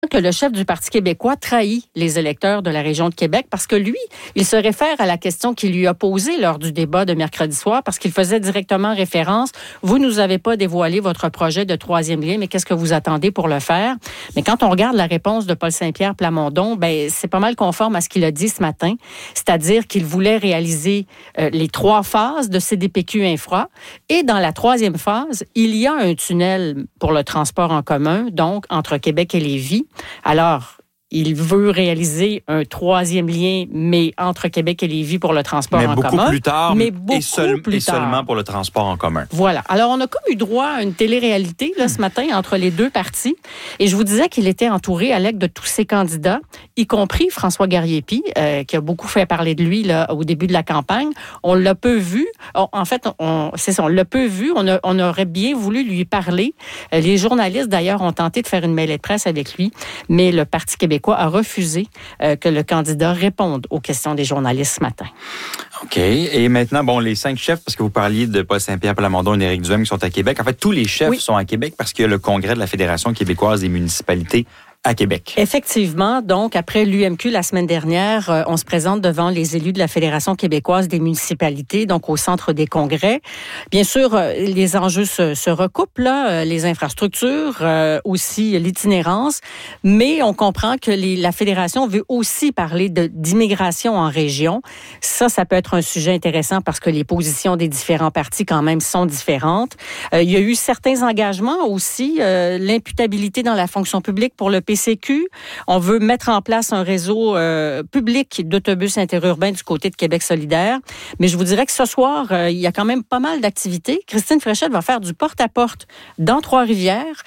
que le chef du Parti québécois trahit les électeurs de la région de Québec parce que lui, il se réfère à la question qu'il lui a posée lors du débat de mercredi soir parce qu'il faisait directement référence. Vous nous avez pas dévoilé votre projet de troisième lien, mais qu'est-ce que vous attendez pour le faire? Mais quand on regarde la réponse de Paul Saint-Pierre Plamondon, c'est pas mal conforme à ce qu'il a dit ce matin, c'est-à-dire qu'il voulait réaliser les 3 phases de CDPQ Infra et dans la 3e phase, il y a un tunnel pour le transport en commun, donc entre Québec et Lévis. Alors, il veut réaliser un 3e lien, mais entre Québec et Lévis pour le transport en commun. Mais beaucoup plus tard, et seulement pour le transport en commun. Voilà. Alors, on a comme eu droit à une télé-réalité là, ce matin entre les 2 partis. Et je vous disais qu'il était entouré, Alec, de tous ses candidats, y compris François Garriépi, qui a beaucoup fait parler de lui là, au début de la campagne. On l'a peu vu. En fait, on l'a peu vu. On aurait bien voulu lui parler. Les journalistes, d'ailleurs, ont tenté de faire une mêlée de presse avec lui, mais le Parti québécois a refusé que le candidat réponde aux questions des journalistes ce matin. OK. Et maintenant, les 5 chefs, parce que vous parliez de Paul Saint-Pierre Plamondon et Éric Duhaime qui sont à Québec. En fait, tous les chefs sont à Québec parce qu'il y a le congrès de la Fédération québécoise des municipalités à Québec. Effectivement. Donc, après l'UMQ la semaine dernière, on se présente devant les élus de la Fédération québécoise des municipalités, donc au centre des congrès. Bien sûr, les enjeux se recoupent, là, les infrastructures, aussi l'itinérance, mais on comprend que la Fédération veut aussi parler d'immigration en région. Ça peut être un sujet intéressant parce que les positions des différents partis, quand même, sont différentes. Il y a eu certains engagements aussi, l'imputabilité dans la fonction publique pour le PCQ. On veut mettre en place un réseau public d'autobus interurbains du côté de Québec solidaire. Mais je vous dirais que ce soir, il y a quand même pas mal d'activités. Christine Fréchette va faire du porte-à-porte dans Trois-Rivières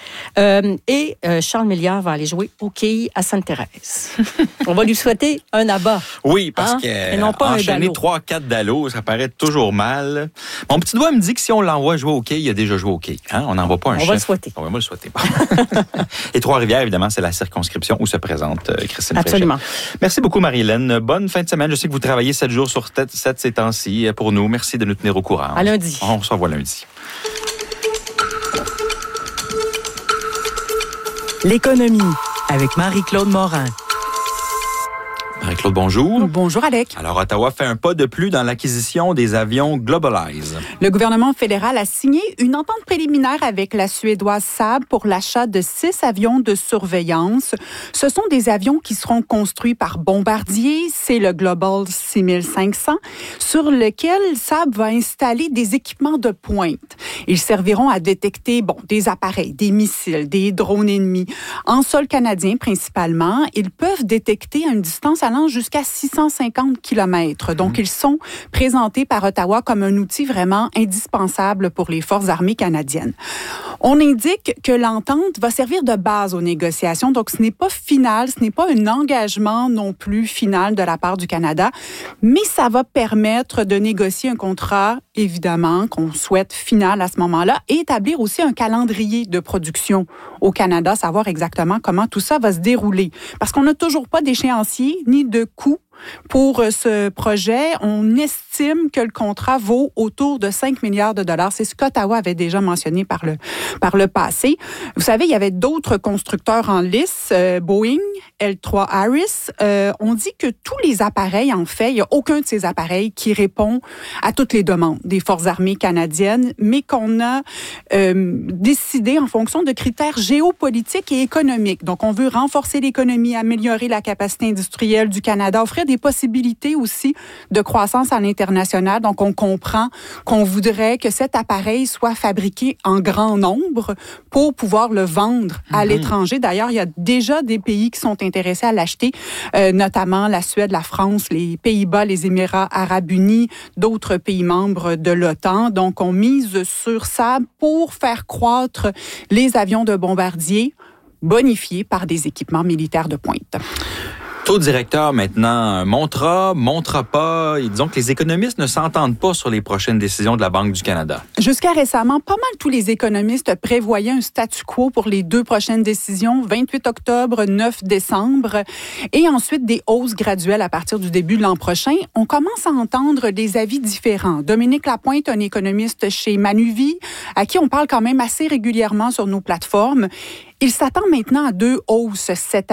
et Charles Milliard va aller jouer au quilles à Sainte-Thérèse. On va lui souhaiter un abat. Oui, parce qu'enchaîner 3-4 dallos, ça paraît toujours mal. Mon petit doigt me dit que si on l'envoie jouer au quilles, il a déjà joué au quilles. On n'envoie pas un chef. On va le souhaiter. On va le souhaiter. Et Trois-Rivières, évidemment, c'est la circonscription où se présente Christine Absolument. Fréchette. Merci beaucoup, Marie-Hélène. Bonne fin de semaine. Je sais que vous travaillez 7 jours sur 7 ces temps-ci pour nous. Merci de nous tenir au courant. À lundi. On se revoit lundi. L'économie avec Marie-Claude Morin. Marie-Claude, bonjour. Bonjour, Alec. Alors, Ottawa fait un pas de plus dans l'acquisition des avions Globalize. Le gouvernement fédéral a signé une entente préliminaire avec la Suédoise Saab pour l'achat de 6 avions de surveillance. Ce sont des avions qui seront construits par Bombardier. C'est le Global 6500, sur lequel Saab va installer des équipements de pointe. Ils serviront à détecter des appareils, des missiles, des drones ennemis. En sol canadien, principalement, ils peuvent détecter à une distance allant jusqu'à 650 km. Donc, ils sont présentés par Ottawa comme un outil vraiment indispensable pour les forces armées canadiennes. On indique que l'entente va servir de base aux négociations. Donc, ce n'est pas final, ce n'est pas un engagement non plus final de la part du Canada, mais ça va permettre de négocier un contrat, évidemment, qu'on souhaite final à ce moment-là, et établir aussi un calendrier de production au Canada, savoir exactement comment tout ça va se dérouler. Parce qu'on n'a toujours pas d'échéancier ni de coût pour ce projet. On estime que le contrat vaut autour de 5 milliards de dollars. C'est ce qu'Ottawa avait déjà mentionné par le passé. Vous savez, il y avait d'autres constructeurs en lice, Boeing, L3 Harris. On dit que tous les appareils, en fait, il n'y a aucun de ces appareils qui répond à toutes les demandes des forces armées canadiennes, mais qu'on a décidé en fonction de critères géopolitiques et économiques. Donc, on veut renforcer l'économie, améliorer la capacité industrielle du Canada, offrir des possibilités aussi de croissance à l'international. Donc, on comprend qu'on voudrait que cet appareil soit fabriqué en grand nombre pour pouvoir le vendre à l'étranger. D'ailleurs, il y a déjà des pays qui sont intéressés à l'acheter, notamment la Suède, la France, les Pays-Bas, les Émirats arabes unis, d'autres pays membres de l'OTAN. Donc, on mise sur ça pour faire croître les avions de Bombardier bonifiés par des équipements militaires de pointe. Taux directeur maintenant montera pas. Et disons que les économistes ne s'entendent pas sur les prochaines décisions de la Banque du Canada. Jusqu'à récemment, pas mal tous les économistes prévoyaient un statu quo pour les 2 prochaines décisions, 28 octobre, 9 décembre, et ensuite des hausses graduelles à partir du début de l'an prochain. On commence à entendre des avis différents. Dominique Lapointe, un économiste chez Manuvie, à qui on parle quand même assez régulièrement sur nos plateformes, Il s'attend maintenant à 2 hausses cette